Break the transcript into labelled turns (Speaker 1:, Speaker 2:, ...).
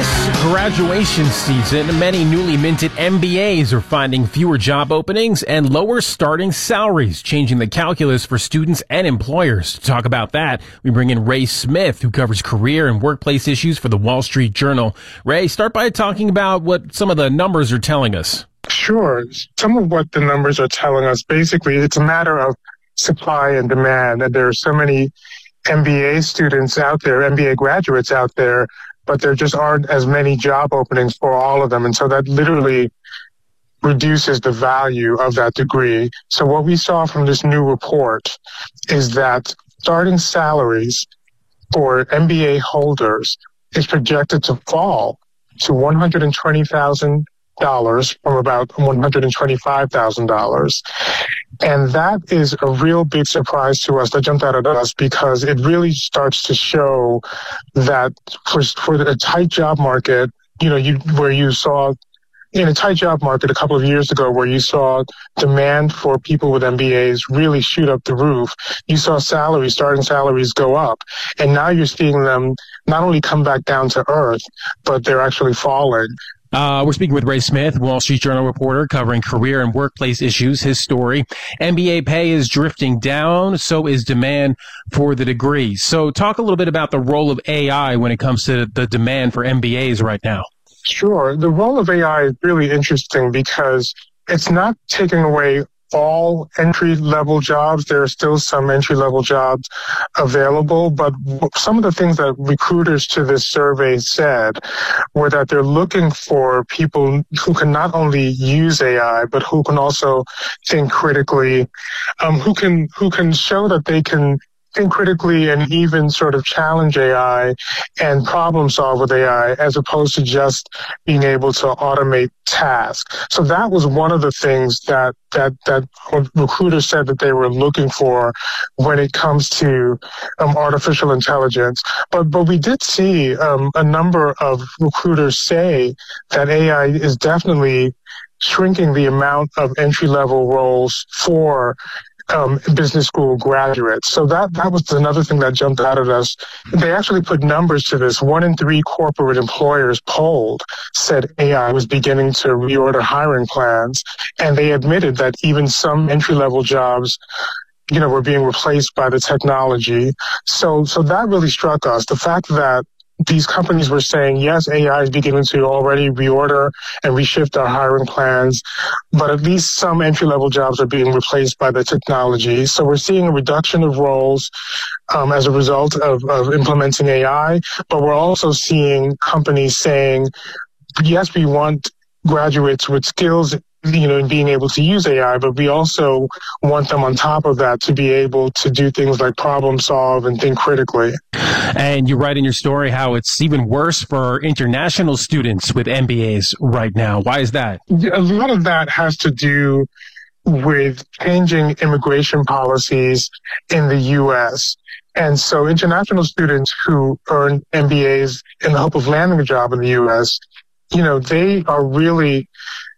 Speaker 1: This graduation season, many newly minted MBAs are finding fewer job openings and lower starting salaries, changing the calculus for students and employers. To talk about that, we bring in Ray Smith, who covers career and workplace issues for the Wall Street Journal. Ray, start by talking about what some of the numbers are telling us.
Speaker 2: Sure. Some of what the numbers are telling us, basically, it's a matter of supply and demand. And there are so many MBA students out there, MBA graduates out there, but there just aren't as many job openings for all of them. And so that literally reduces the value of that degree. So what we saw from this new report is that starting salaries for MBA holders is projected to fall to $120,000 from about $125,000. And that is a real big surprise to us that jumped out at us because it really starts to show that for a tight job market, where you saw in a tight job market a couple of years ago where you saw demand for people with MBAs really shoot up the roof, you saw starting salaries go up. And now you're seeing them not only come back down to earth, but they're actually falling.
Speaker 1: We're speaking with Ray Smith, Wall Street Journal reporter covering career and workplace issues. His story, MBA pay is drifting down, so is demand for the degree. So talk a little bit about the role of AI when it comes to the demand for MBAs right now.
Speaker 2: Sure. The role of AI is really interesting because it's not taking away all entry-level jobs. There are still some entry-level jobs available, but some of the things that recruiters to this survey said were that they're looking for people who can not only use AI, but who can also think critically, who can show that they can think critically and even sort of challenge AI and problem solve with AI as opposed to just being able to automate tasks. So that was one of the things that recruiters said that they were looking for when it comes to artificial intelligence. But we did see a number of recruiters say that AI is definitely shrinking the amount of entry-level roles for business school graduates. So that was another thing that jumped out at us. They actually put numbers to this. 1 in 3 corporate employers polled said AI was beginning to reorder hiring plans. And they admitted that even some entry-level jobs were being replaced by the technology. So that really struck us. The fact that these companies were saying, yes, AI is beginning to already reorder and reshift our hiring plans, but at least some entry-level jobs are being replaced by the technology. So we're seeing a reduction of roles as a result of implementing AI, but we're also seeing companies saying, yes, we want graduates with skills in being able to use AI, but we also want them on top of that to be able to do things like problem solve and think critically.
Speaker 1: And you write in your story how it's even worse for international students with MBAs right now. Why is that?
Speaker 2: A lot of that has to do with changing immigration policies in the U.S. And so international students who earn MBAs in the hope of landing a job in the U.S., they are really